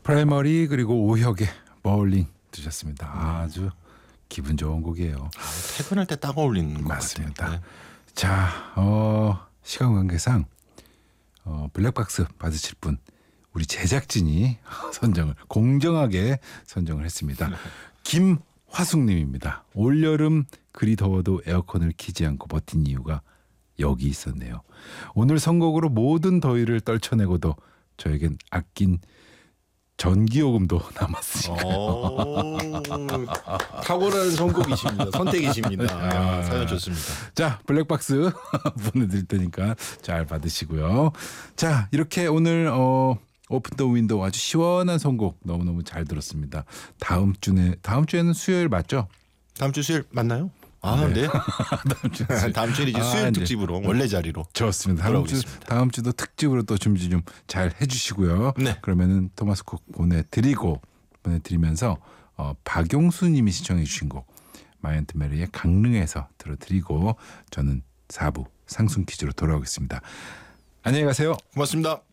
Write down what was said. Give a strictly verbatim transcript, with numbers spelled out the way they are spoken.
프라이머리 그리고 오혁의 버울링 드셨습니다. 아주 기분 좋은 곡이에요. 아, 퇴근할 때 딱 어울리는 것 맞습니다. 같아요. 네. 자, 어, 시간 관계상 어, 블랙박스 받으실 분 우리 제작진이 선정을 공정하게 선정을 했습니다. 김화숙님입니다. 올여름 그리 더워도 에어컨을 키지 않고 버틴 이유가 여기 있었네요. 오늘 선곡으로 모든 더위를 떨쳐내고도 저에겐 아낀 전기요금도 남았으니까. 오, 탁월한 선곡이십니다. 선택이십니다. 아, 사연 좋습니다. 자, 블랙박스 보내드릴 테니까 잘 받으시고요. 자, 이렇게 오늘 어, 오픈 더 윈도우 아주 시원한 선곡 너무너무 잘 들었습니다. 다음 주에 다음 주에는 수요일 맞죠? 다음 주 수요일 맞나요? 아, 네. 네. 다음 주 다음 주에 이제 아, 수요일 네. 특집으로 원래 자리로. 좋습니다. 다음 주 다음 주도 특집으로 또 준비 좀 잘 해주시고요. 네. 그러면은 토마스 콕 보내드리고 보내드리면서 어, 박용수님이 시청해주신 곡 마이언트 메리의 강릉에서 들어드리고 저는 사 부 상순 퀴즈로 돌아오겠습니다. 안녕히 가세요. 고맙습니다.